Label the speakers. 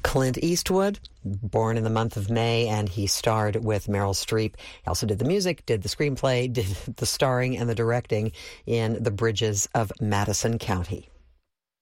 Speaker 1: Clint Eastwood, born in the month of May, and he starred with Meryl Streep. He also did the music, did the screenplay, did the starring and the directing in The Bridges of Madison County.